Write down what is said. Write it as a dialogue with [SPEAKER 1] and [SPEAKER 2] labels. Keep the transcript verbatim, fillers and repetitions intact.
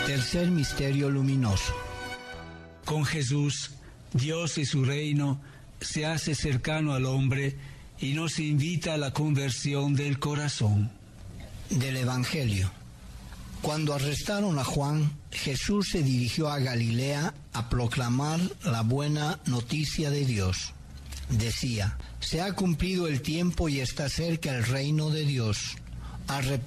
[SPEAKER 1] Tercer misterio luminoso.
[SPEAKER 2] Con Jesús, Dios y su reino se hace cercano al hombre y nos invita a la conversión del corazón.
[SPEAKER 1] Del Evangelio. Cuando arrestaron a Juan, Jesús se dirigió a Galilea a proclamar la buena noticia de Dios. Decía: se ha cumplido el tiempo y está cerca el reino de Dios. Arrepentidos